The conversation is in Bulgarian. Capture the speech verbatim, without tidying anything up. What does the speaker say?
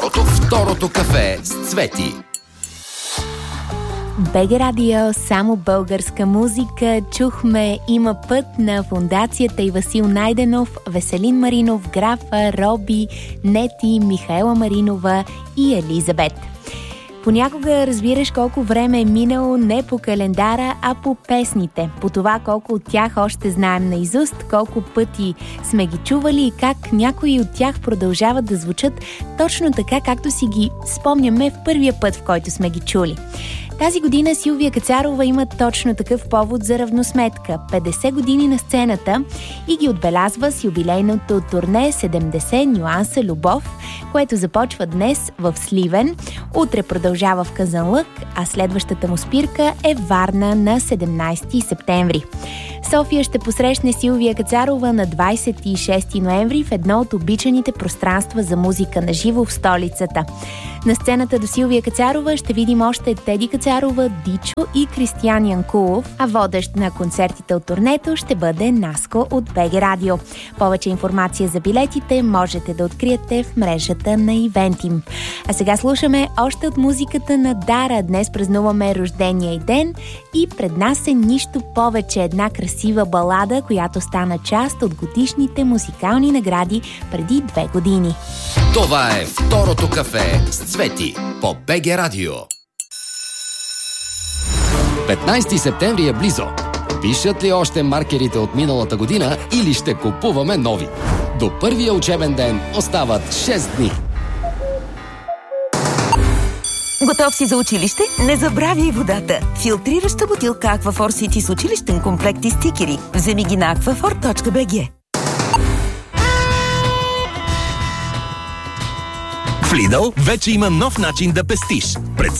Второто, второто кафе с Цвети. БГ Радио, само българска музика. Чухме "Има път" на Фондацията и Васил Найденов, Веселин Маринов, Графа, Роби, Нети, Михаела Маринова и Елизабет. Понякога разбираш колко време е минало не по календара, а по песните. По това колко от тях още знаем наизуст, колко пъти сме ги чували и как някои от тях продължават да звучат точно така, както си ги спомняме в първия път, в който сме ги чули. Тази година Силвия Кацарова има точно такъв повод за равносметка – петдесет години на сцената, и ги отбелязва с юбилейното турне седемдесет нюанса любов, което започва днес в Сливен, утре продължава в Казанлък, а следващата му спирка е Варна на седемнайсети септември. София ще посрещне Силвия Кацарова на двайсет и шести ноември в едно от обичаните пространства за музика на живо в столицата. На сцената до Силвия Кацарова ще видим още Теди Кацарова, Дичо и Кристиян Янкулов, а водещ на концертите от турнето ще бъде Наско от БГ Радио. Повече информация за билетите можете да откриете в мрежата на Ивентим. А сега слушаме още от музиката на Дара. Днес празнуваме рождения й ден и пред нас е нищо повече, една красива балада, която стана част от годишните музикални награди преди две години. Това е второто кафе с Цвети по БГ Радио. петнайсети септември е близо. Пишат ли още маркерите от миналата година или ще купуваме нови? До първия учебен ден остават шест дни. Готов си за училище? Не забравяй водата! Филтрираща бутилка Аквафор Сити с училищен комплект и стикери. Вземи ги на аквафор точка би джи. В Lidl вече има нов начин да пестиш. Пред